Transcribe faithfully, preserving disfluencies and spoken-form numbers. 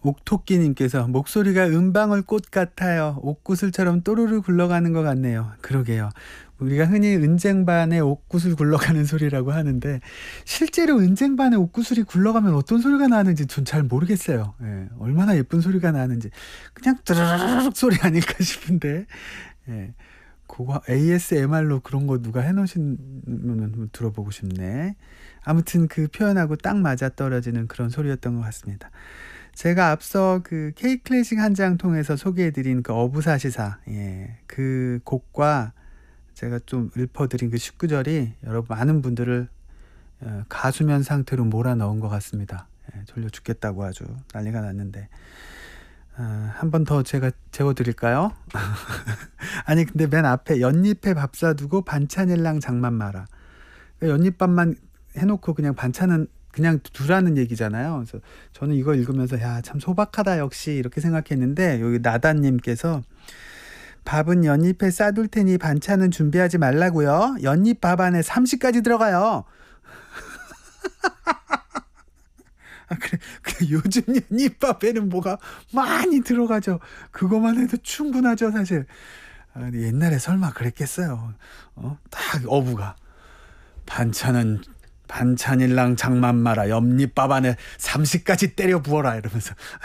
옥토끼님께서 목소리가 은방울 꽃 같아요. 옥구슬처럼 또르르 굴러가는 것 같네요. 그러게요. 우리가 흔히 은쟁반에 옥구슬 굴러가는 소리라고 하는데 실제로 은쟁반에 옥구슬이 굴러가면 어떤 소리가 나는지 전 잘 모르겠어요. 예, 얼마나 예쁜 소리가 나는지 그냥 드르륵 소리 아닐까 싶은데 예, 그거 에이에스엠알로 그런 거 누가 해놓으시면 들어보고 싶네. 아무튼 그 표현하고 딱 맞아떨어지는 그런 소리였던 것 같습니다. 제가 앞서 그 K클래식 한 장 통해서 소개해드린 그 어부사시사, 예, 그 곡과 제가 좀 읊어드린 그 십구 절이 여러분 많은 분들을 어, 가수면 상태로 몰아넣은 것 같습니다. 예, 졸려 죽겠다고 아주 난리가 났는데 어, 한 번 더 제가 재워드릴까요? 아니 근데 맨 앞에 연잎에 밥 사두고 반찬일랑 장만 마라. 연잎밥만 해놓고 그냥 반찬은 그냥 두라는 얘기잖아요. 그래서 저는 이거 읽으면서 야, 참 소박하다 역시 이렇게 생각했는데 여기 나다님께서 밥은 연잎에 싸둘 테니 반찬은 준비하지 말라고요. 연잎 밥 안에 삼시까지 들어가요. 아, 그래, 그래. 요즘 연잎밥에는 뭐가 많이 들어가죠. 그거만 해도 충분하죠 사실. 아, 옛날에 설마 그랬겠어요. 어? 딱 어부가 반찬은 반찬일랑 장만 마라. 연잎밥 안에 삼시까지 때려 부어라 이러면서